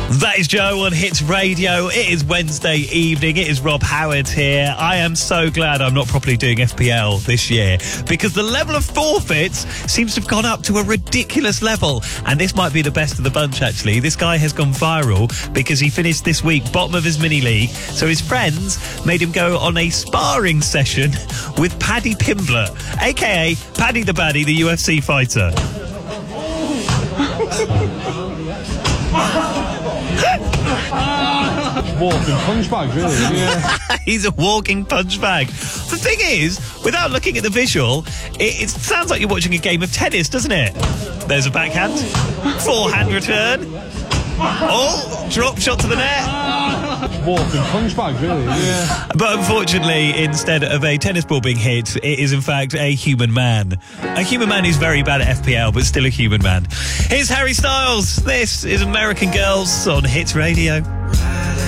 That is Joe on Hits Radio. It is Wednesday evening. It is Rob Howard here. I am so glad I'm not properly doing FPL this year because the level of forfeits seems to have gone up to a ridiculous level. And this might be the best of the bunch, actually. This guy has gone viral because he finished this week bottom of his mini league. So his friends made him go on a sparring session with Paddy Pimblett, a.k.a. Paddy the Baddy, the UFC fighter. Walking punch bag, really. Yeah. He's a walking punch bag. The thing is, without looking at the visual, it sounds like you're watching a game of tennis, doesn't it? There's a backhand, forehand return. Oh, drop shot to the net. Walking punch bag, really. Yeah. But unfortunately, instead of a tennis ball being hit, it is in fact a human man. A human man who's very bad at FPL, but still a human man. Here's Harry Styles. This is American Girls on Hits Radio.